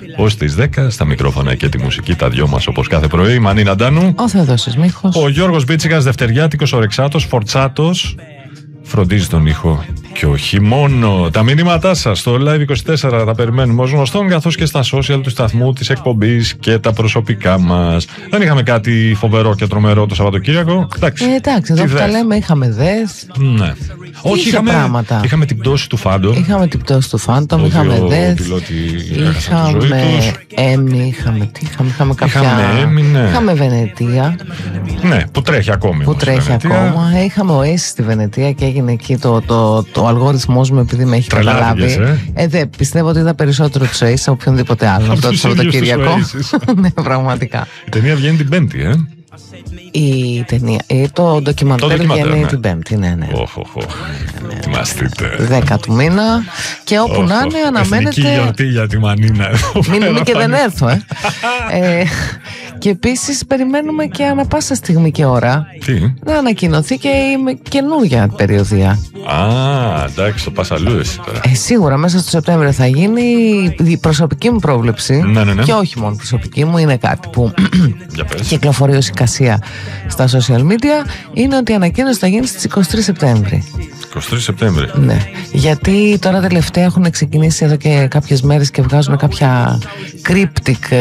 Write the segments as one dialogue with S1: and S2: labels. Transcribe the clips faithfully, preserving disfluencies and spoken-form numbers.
S1: ως τις δέκα. Στα μικρόφωνα και τη μουσική, τα δυο μας όπως κάθε πρωί. Μανίνα Ντάνου.
S2: Ο Θεοδόσης Μίχος.
S1: Ο Γιώργος Μπίτσικας, δευτεριάτικος, ορεξάτος, φορτσάτος. Φροντίζει τον ήχο και όχι μόνο. Τα μηνύματά σας στο Live είκοσι τέσσερα τα περιμένουμε ως γνωστόν, καθώς και στα social του σταθμού, της εκπομπής και τα προσωπικά μας. Δεν είχαμε κάτι φοβερό και τρομερό το Σαββατοκύριακο. Εντάξει,
S2: ε, εντάξει εδώ που τα λέμε είχαμε δες.
S1: Ναι. Όχι, είχαμε,
S2: πράγματα.
S1: είχαμε την πτώση του Φάντομ.
S2: Είχαμε την πτώση του Φάντομ, είχαμε δες. Είχαμε Έμι, είχαμε τι, είχαμε, είχαμε κάποια.
S1: Είχαμε, Έμι, ναι.
S2: Είχαμε Βενετία.
S1: Ναι, που τρέχει ακόμη.
S2: Που
S1: όμως,
S2: τρέχει
S1: Βενετία.
S2: ακόμα. Είχαμε ο Ace στη Βενετία και έγινε εκεί το, το, το, ο αλγόριθμός μου, επειδή με έχει καταλάβει.
S1: Ε.
S2: Ε, δε, πιστεύω ότι είδα περισσότερο του Ace από οποιονδήποτε άλλο αυτό το Σαββατοκύριακο. Ναι, πραγματικά.
S1: Η ταινία βγαίνει την Πέμπτη, ε.
S2: Η ταινία, ή το ντοκιμαντέρ βγαίνει ναι. την Πέμπτη, ναι, ναι.
S1: Οχ, οχ, οχ. Ετοιμαστείτε.
S2: δέκα του μήνα και όπου oh, να είναι oh, αναμένεται.
S1: Εθνική γιορτή για τη Μανίνα.
S2: Μην είναι και δεν έρθω, ε. ε και επίσης περιμένουμε και ανά πάσα στιγμή και ώρα
S1: Τι?
S2: να ανακοινωθεί και η καινούργια περιοδία.
S1: Α, εντάξει, το πας αλλού εσύ τώρα.
S2: Ε, σίγουρα μέσα στο Σεπτέμβριο θα γίνει. Η προσωπική μου πρόβλεψη,
S1: ναι, ναι, ναι.
S2: και όχι μόνο προσωπική μου, είναι κάτι που
S1: για πες.
S2: κυκλοφορεί ως εικασία στα social media, είναι ότι η ανακοίνωση θα γίνει στις είκοσι τρεις Σεπτέμβρη.
S1: είκοσι τρεις Σεπτέμβρη.
S2: Ναι, γιατί τώρα τελευταία έχουν ξεκινήσει εδώ και κάποιες μέρες και βγάζουν κάποια cryptic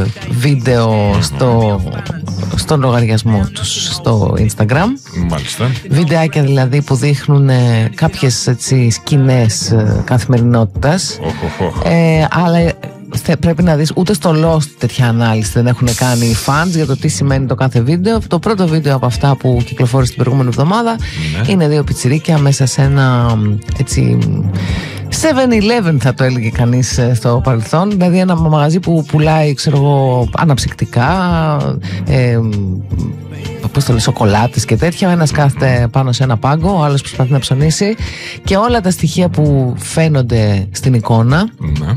S2: βίντεο στο, στον λογαριασμό τους στο Instagram.
S1: Μάλιστα.
S2: Βιντεάκια δηλαδή που δείχνουν κάποιες έτσι, σκηνές καθημερινότητας.
S1: Oh, oh, oh.
S2: Ε, αλλά πρέπει να δεις, ούτε στο Lost τέτοια ανάλυση δεν έχουν κάνει οι fans για το τι σημαίνει το κάθε βίντεο. Το πρώτο βίντεο από αυτά που κυκλοφόρησε την προηγούμενη εβδομάδα ναι. είναι δύο πιτσιρίκια μέσα σε ένα έτσι seven eleven θα το έλεγε κανείς στο παρελθόν. Δηλαδή ένα μαγαζί που πουλάει ξέρω εγώ αναψυκτικά, ε, πώς το λέει, σοκολάτες και τέτοια. Ο ένας κάθεται πάνω σε ένα πάγκο, ο άλλος προσπαθεί να ψωνίσει και όλα τα στοιχεία που φαίνονται στην εικόνα
S1: ναι.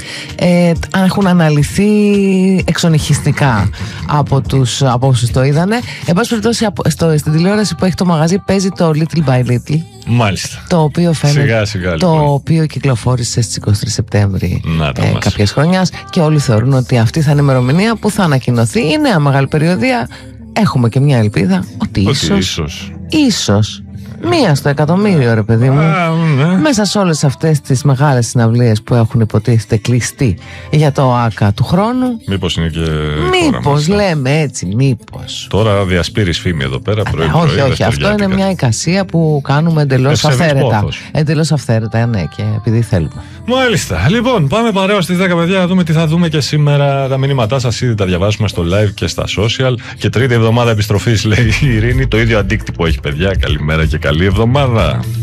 S2: Ε, έχουν αναλυθεί εξονυχιστικά από, τους, από όσους το είδανε. Εν πάση περιπτώσει, στην τηλεόραση που έχει το μαγαζί παίζει το Little by Little.
S1: Μάλιστα.
S2: Το οποίο φαίνεται,
S1: σιγά, σιγά,
S2: το
S1: λοιπόν.
S2: οποίο κυκλοφόρησε στις είκοσι τρεις Σεπτέμβρη
S1: ε,
S2: κάποιες χρονιάς και όλοι θεωρούν ότι αυτή θα είναι η ημερομηνία που θα ανακοινωθεί η νέα μεγάλη περιοδία. Έχουμε και μια ελπίδα ότι, ότι ίσως,
S1: ίσως,
S2: ίσως μία στο εκατομμύριο ρε παιδί μου
S1: Α, ναι.
S2: μέσα σε όλες αυτές τις μεγάλες συναυλίες που έχουν υποτίθεται κλειστεί για το ΆΚΑ του χρόνου.
S1: Μήπως είναι και
S2: Μήπως λέμε έτσι, μήπως.
S1: Τώρα διασπείρεις φήμη εδώ πέρα πρωί,
S2: Α,
S1: πρωί,
S2: όχι, όχι, αυτό είναι μια εικασία που κάνουμε εντελώς αυθαίρετα. Εντελώς αυθαίρετα, ναι, και επειδή θέλουμε.
S1: Μάλιστα, λοιπόν, πάμε παρέως στις δέκα παιδιά να δούμε τι θα δούμε και σήμερα. Τα μηνύματά σας ήδη τα διαβάσουμε στο live και στα social. Και τρίτη εβδομάδα επιστροφής λέει η Ειρήνη, το ίδιο αντίκτυπο έχει παιδιά. Καλημέρα και καλή εβδομάδα.